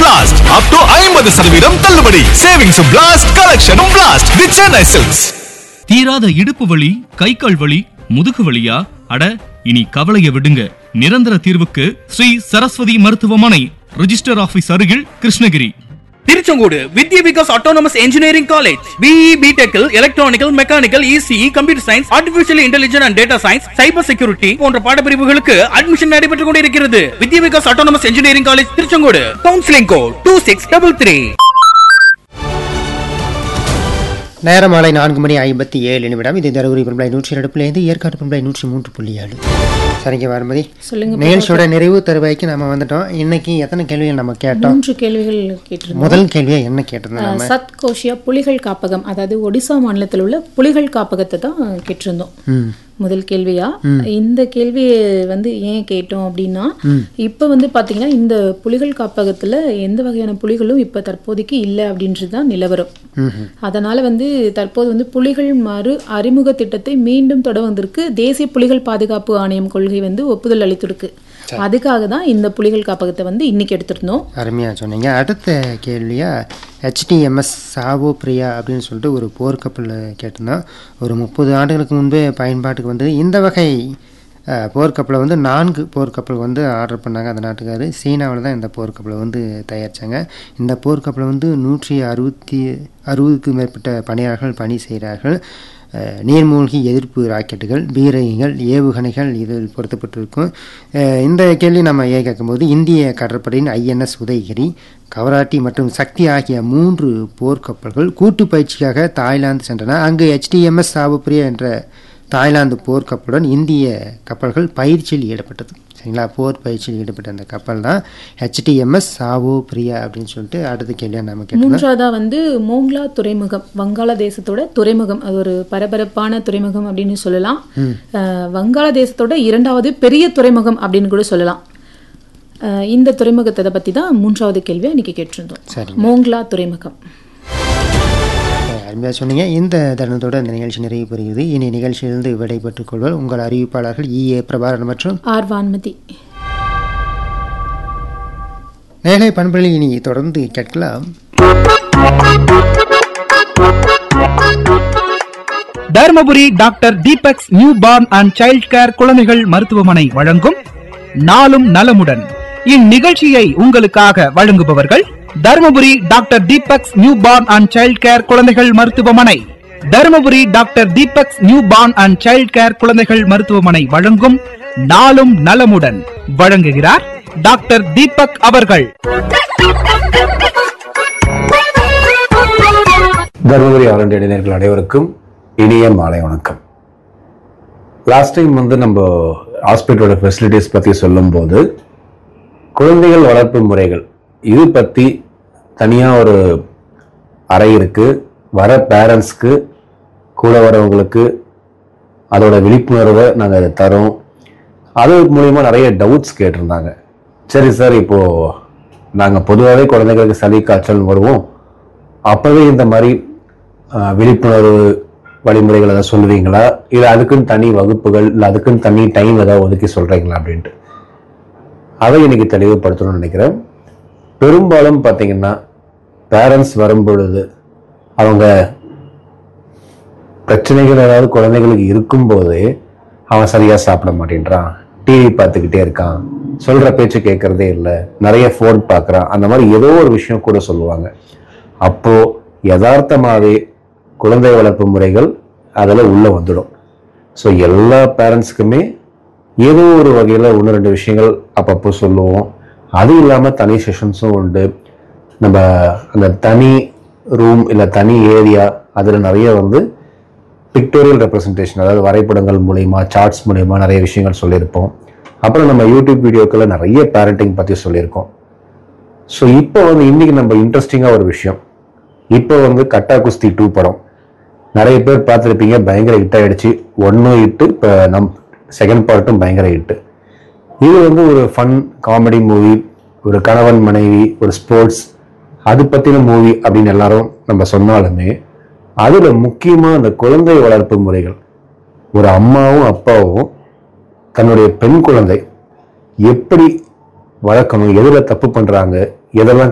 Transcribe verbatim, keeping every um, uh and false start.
blast up to ஐம்பது சதவீதம் தள்ளுபடி. Savings blast, collection blast with Chennai Silks. தீராத இடுப்பு வலி, கை கால் வலி, முதுகு வலியா? அட இனி கவலைய விடுங்க. நிரந்தர தீர்வுக்கு ஸ்ரீ சரஸ்வதி மருத்துவமனை, ரிஜிஸ்டர் ஆபீஸ் அருகில், கிருஷ்ணகிரி. திருச்செங்கோடு வித்யா Vikas autonomous engineering college. BE, பிடெக்கில் electronical, mechanical, ECE, computer science, artificial intelligence and data science, cyber security போன்ற பாடப்பிரிவுகளுக்கு அட்மிஷன் நடைபெற்றுக் கொண்டிருக்கிறது. வித்யா Vikas autonomous engineering college, Tiruchengode. Counselling code two six double three. நேரம் மாலை நான்கு மணி ஐம்பத்தி ஏழு நிமிடம். இது தருமபுரி பண்பலை நூற்றி இரண்டு புள்ளி ஐந்து, ஏற்காடு பண்பலை நூற்றி மூன்று புள்ளி ஏழு. சரிங்க வாரமதி, நிகழ்ச்சியோட நிறைவு தருவாய்க்கு நம்ம வந்துட்டோம். இன்னைக்கு எத்தனை கேள்விகள் நம்ம கேட்டோம்? மூன்று கேள்விகள் கேட்டிருந்தோம். முதல் கேள்வியா என்ன கேட்டிருந்தோம்? சத் கோஷியா புலிகள் காப்பகம், அதாவது ஒடிசா மாநிலத்தில் உள்ள புலிகள் காப்பகத்தை தான் கேட்டிருந்தோம் முதல் கேள்வியா. இந்த கேள்வி வந்து ஏன் கேட்டோம் அப்படின்னா, இப்ப வந்து பாத்தீங்கன்னா இந்த புலிகள் காப்பகத்துல எந்த வகையான புலிகளும் இப்ப தற்போதைக்கு இல்லை அப்படின்றதுதான் நிலவரம். அதனால வந்து தற்போது வந்து புலிகள் மறு அறிமுக திட்டத்தை மீண்டும் தொடர்வதற்கு தேசிய புலிகள் பாதுகாப்பு ஆணையம் கொள்கை வந்து ஒப்புதல் அளித்திருக்கு. அதுக்காக தான் இந்த புலிகள் காப்பகத்தை வந்து இன்னைக்கு எடுத்திருந்தோம். அருமையா சொன்னீங்க. அடுத்த கேள்வியா ஹெச்டிஎம்எஸ் சாவோ பிரியா அப்படின்னு சொல்லிட்டு ஒரு போர்க்கப்பல் கேட்டிருந்தோம். ஒரு முப்பது ஆண்டுகளுக்கு முன்பே பயன்பாட்டுக்கு வந்து இந்த வகை போர்க்கப்பலை வந்து நான்கு போர்க்கப்பல் வந்து ஆர்டர் பண்ணாங்க அந்த நாட்டுக்காரு. சீனாவில் தான் இந்த போர்க்கப்பலை வந்து தயாரித்தாங்க. இந்த போர்க்கப்பலை வந்து நூற்றி அறுபத்தி அறுபதுக்கு மேற்பட்ட பணியாளர்கள் பணி செய்கிறார்கள். நீர்மூழ்கி எதிர்ப்பு ராக்கெட்டுகள், பீரங்கிகள், ஏவுகணைகள் இதில் பொருத்தப்பட்டிருக்கும். இந்த கேள்வி நம்ம ஏன் கேட்கும்போது, இந்திய கடற்படையின் ஐஎன்எஸ் உதயகிரி, கவராட்டி மற்றும் சக்தி ஆகிய மூன்று போர்க்கப்பல்கள் கூட்டு பயிற்சிக்காக தாய்லாந்து சென்றன. அங்கு ஹெச்டிஎம்எஸ் சாவோபிரியா என்ற தாய்லாந்து போர்க்கப்பலுடன் இந்திய கப்பல்கள் பயிற்சியில் ஈடுபட்டது. சரிங்களா, போர் பயிற்சியில் ஈடுபட்ட அந்த கப்பல் தான் ஹெச்டிஎம்எஸ் சாவோ பிரியா அப்படின்னு சொல்லிட்டு அடுத்த கேள்வியாக நம்ம கேட்டோம். மூன்றாவதா வந்து மோங்லா துறைமுகம், வங்காளதேசத்தோட துறைமுகம். அது ஒரு பரபரப்பான துறைமுகம் அப்படின்னு சொல்லலாம். வங்காளதேசத்தோட இரண்டாவது பெரிய துறைமுகம் அப்படின்னு கூட சொல்லலாம். இந்த துறைமுகத்தை பத்தி தான் மூன்றாவது கேள்வியா இன்னைக்கு கேட்டிருந்தோம். மோங்லா துறைமுகம். அருமையாக சொன்னீங்க. இந்த தருணத்தோடு இந்த நிகழ்ச்சி நிறைவு பெறுகிறது. இனி நிகழ்ச்சியிலிருந்து விடைபெற்றுக் கொள்வார் உங்கள் அறிவிப்பாளர்கள் இ ஏ பிரபாகரன் மற்றும் ஆர் வான்மதி. நேரலை பண்புகளில் இனி தொடர்ந்து கேட்கலாம். Dharmapuri doctor Deepak's new born and child care குழந்தைகள் மருத்துவமனை வழங்கும் நாளும் நலமுடன். இந்நிகழ்ச்சியை உங்களுக்காக வழங்குபவர்கள் Dharmapuri doctor Deepak's new born and child care குழந்தைகள் மருத்துவமனை. Dharmapuri doctor Deepak's new born and child care குழந்தைகள் மருத்துவமனை வழங்கும் நாளும் நலமுடன். வழங்குகிறார் டாக்டர் தீபக் அவர்கள். தர்மபுரி ஆரண்ட இளைஞர்கள் அனைவருக்கும் இனிய மாலை வணக்கம். லாஸ்ட் டைம் வந்து நம்ம ஹாஸ்பிட்டலோட ஃபெசிலிட்டிஸ் பற்றி சொல்லும்போது குழந்தைகள் வளர்ப்பு முறைகள் இது பற்றி தனியாக ஒரு அறை இருக்குது. வர பேரண்ட்ஸ்க்கு கூட வரவங்களுக்கு அதோட விழிப்புணர்வை நாங்கள் அதை தரோம். அது மூலிமா நிறைய டவுட்ஸ் கேட்டிருந்தாங்க. சரி சார், இப்போது நாங்கள் பொதுவாகவே குழந்தைங்களுக்கு சளி காய்ச்சல் வருவோம், அப்போவே இந்த மாதிரி விழிப்புணர்வு வழிமுறைகள் எதாவது சொல்லுவீங்களா, இல்லை அதுக்குன்னு தனி வகுப்புகள் இல்லை அதுக்குன்னு தனி டைம் ஏதாவது ஒதுக்கி சொல்கிறீங்களா அப்படின்ட்டு அதை இன்னைக்கு தெளிவுபடுத்தணும்னு நினைக்கிறேன். பெரும்பாலும் பார்த்தீங்கன்னா பேரண்ட்ஸ் வரும்பொழுது அவங்க பிரச்சனைகள் ஏதாவது குழந்தைகளுக்கு இருக்கும்போது அவன் சரியாக சாப்பிட மாட்டேன்றான், டிவி பார்த்துக்கிட்டே இருக்கான், சொல்கிற பேச்சு கேட்கறதே இல்லை, நிறைய ஃபோன் பார்க்குறான், அந்த மாதிரி ஏதோ ஒரு விஷயம் கூட சொல்லுவாங்க. அப்போது யதார்த்தமாகவே குழந்தை வளர்ப்பு முறைகள் அதில் உள்ளே வந்துடும். ஸோ எல்லா பேரண்ட்ஸுக்குமே ஏதோ ஒரு வகையில் ஒன்று ரெண்டு விஷயங்கள் அப்பப்போ சொல்லுவோம். அது இல்லாமல் தனி செஷன்ஸும் உண்டு. நம்ம அந்த தனி ரூம் இல்லை தனி ஏரியா அதில் நிறைய வந்து பிக்டோரியல் ரெப்ரசன்டேஷன், அதாவது வரைபடங்கள் மூலிமா சார்ட்ஸ் மூலிமா நிறைய விஷயங்கள் சொல்லியிருப்போம். அப்புறம் நம்ம யூடியூப் வீடியோக்களில் நிறைய பேரண்டிங் பற்றி சொல்லியிருக்கோம். ஸோ இப்போ வந்து இன்றைக்கி நம்ம இன்ட்ரெஸ்டிங்காக ஒரு விஷயம், இப்போ வந்து கட்டா குஸ்தி டூ படம் நிறைய பேர் பார்த்துருப்பீங்க, பயங்கர ஹிட் ஆகிடுச்சு. ஒன்றும் ஹிட்டு, இப்போ நம் செகண்ட் பார்ட்டும் பயங்கர ஹிட்டு. இது வந்து ஒரு ஃபன் காமெடி மூவி, ஒரு கணவன் மனைவி, ஒரு ஸ்போர்ட்ஸ், அது பற்றின மூவி அப்படின்னு எல்லாரும் நம்ம சொன்னாலுமே அதில் முக்கியமாக அந்த குழந்தை வளர்ப்பு முறைகள், ஒரு அம்மாவும் அப்பாவும் தன்னுடைய பெண் குழந்தை எப்படி வளர்க்கணும், எதில் தப்பு பண்ணுறாங்க, எதெல்லாம்